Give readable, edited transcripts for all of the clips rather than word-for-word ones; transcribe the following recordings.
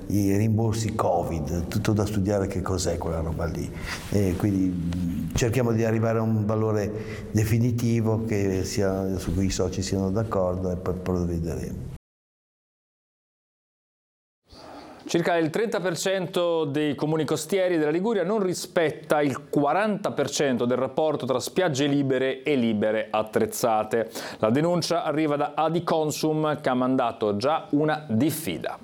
i rimborsi Covid, tutto da studiare che cos'è quella roba lì. Quindi cerchiamo di arrivare a un valore definitivo su cui i soci siano d'accordo e poi vedremo. Circa il 30% dei comuni costieri della Liguria non rispetta il 40% del rapporto tra spiagge libere e libere attrezzate. La denuncia arriva da Adiconsum, che ha mandato già una diffida.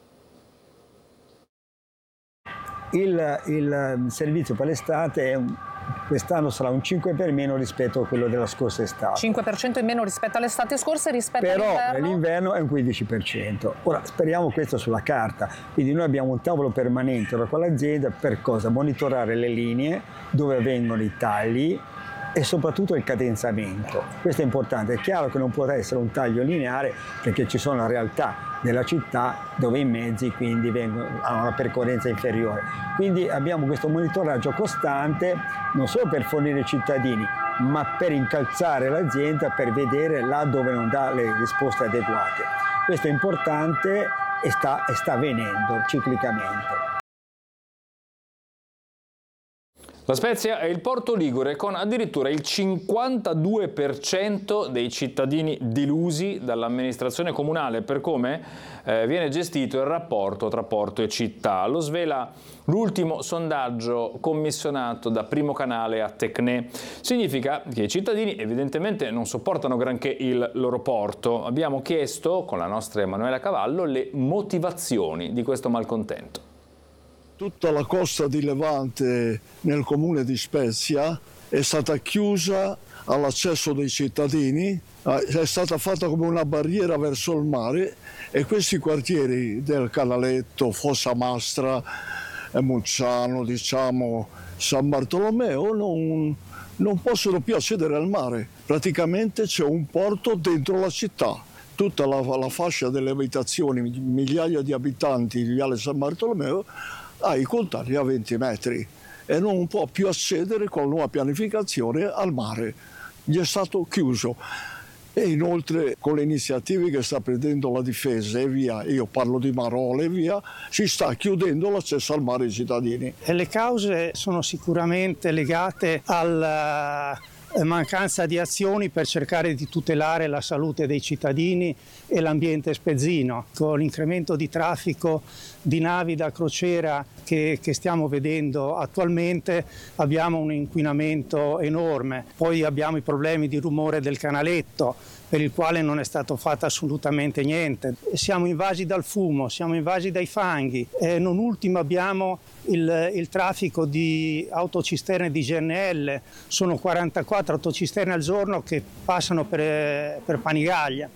Il servizio per l'estate quest'anno sarà un 5 per meno rispetto a quello della scorsa estate. 5% in meno rispetto all'estate scorsa e rispetto all'inverno? Però l'inverno è un 15%. Ora speriamo questo sulla carta, quindi noi abbiamo un tavolo permanente con l'azienda per cosa? Monitorare le linee, dove avvengono i tagli e soprattutto il cadenzamento. Questo è importante, è chiaro che non può essere un taglio lineare perché ci sono realtà della città dove i mezzi quindi hanno una percorrenza inferiore. Quindi abbiamo questo monitoraggio costante non solo per fornire ai cittadini ma per incalzare l'azienda per vedere là dove non dà le risposte adeguate. Questo è importante e sta avvenendo ciclicamente. La Spezia è il porto ligure con addirittura il 52% dei cittadini delusi dall'amministrazione comunale per come viene gestito il rapporto tra porto e città. Lo svela l'ultimo sondaggio commissionato da Primo Canale a Tecnè. Significa che i cittadini evidentemente non sopportano granché il loro porto. Abbiamo chiesto con la nostra Emanuela Cavallo le motivazioni di questo malcontento. Tutta la costa di Levante nel comune di Spezia è stata chiusa all'accesso dei cittadini, è stata fatta come una barriera verso il mare e questi quartieri del Canaletto, Fossamastra, Mucciano, San Bartolomeo non possono più accedere al mare. Praticamente c'è un porto dentro la città. Tutta la fascia delle abitazioni, migliaia di abitanti di Viale San Bartolomeo, ha i contagli a 20 metri e non può più accedere con la nuova pianificazione al mare. Gli è stato chiuso. E inoltre con le iniziative che sta prendendo la difesa e via, io parlo di Marole e via, si sta chiudendo l'accesso al mare ai cittadini. E le cause sono sicuramente legate alla mancanza di azioni per cercare di tutelare la salute dei cittadini e l'ambiente spezzino. Con l'incremento di traffico di navi da crociera che stiamo vedendo attualmente abbiamo un inquinamento enorme. Poi abbiamo i problemi di rumore del Canaletto, per il quale non è stato fatto assolutamente niente. Siamo invasi dal fumo, siamo invasi dai fanghi e non ultimo abbiamo il traffico di autocisterne di GNL, sono 44 autocisterne al giorno che passano per Panigaglia.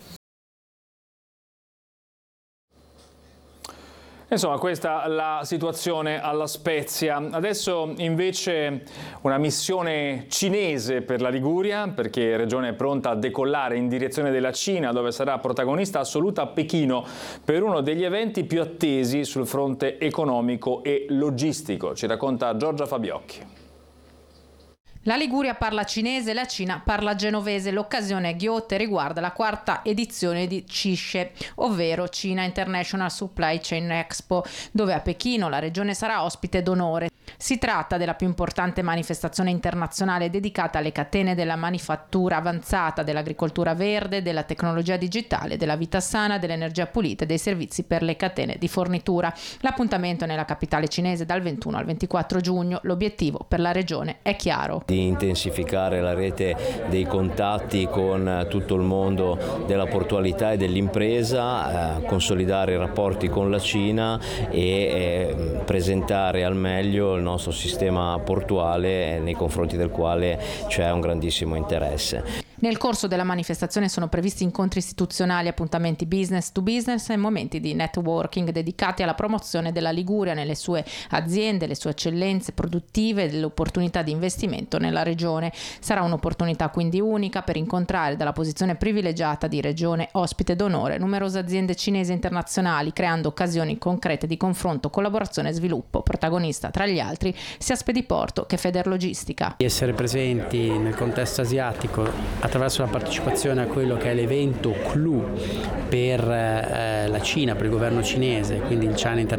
Insomma, questa è la situazione alla Spezia. Adesso invece una missione cinese per la Liguria, perché Regione è pronta a decollare in direzione della Cina, dove sarà protagonista assoluta a Pechino per uno degli eventi più attesi sul fronte economico e logistico. Ci racconta Giorgia Fabiocchi. La Liguria parla cinese, la Cina parla genovese. L'occasione a Ghiotte riguarda la 4ª edizione di CISCE, ovvero China International Supply Chain Expo, dove a Pechino la regione sarà ospite d'onore. Si tratta della più importante manifestazione internazionale dedicata alle catene della manifattura avanzata, dell'agricoltura verde, della tecnologia digitale, della vita sana, dell'energia pulita e dei servizi per le catene di fornitura. L'appuntamento è nella capitale cinese dal 21 al 24 giugno. L'obiettivo per la regione è chiaro: di intensificare la rete dei contatti con tutto il mondo della portualità e dell'impresa, consolidare i rapporti con la Cina e presentare al meglio il nostro sistema portuale nei confronti del quale c'è un grandissimo interesse. Nel corso della manifestazione sono previsti incontri istituzionali, appuntamenti business to business e momenti di networking dedicati alla promozione della Liguria nelle sue aziende, le sue eccellenze produttive e le opportunità di investimento nella regione. Sarà un'opportunità quindi unica per incontrare dalla posizione privilegiata di regione ospite d'onore numerose aziende cinesi e internazionali, creando occasioni concrete di confronto, collaborazione e sviluppo. Protagonista tra gli altri sia Spediporto che Federlogistica. Essere presenti nel contesto asiatico attraverso la partecipazione a quello che è l'evento clou per la Cina, per il governo cinese, quindi il China International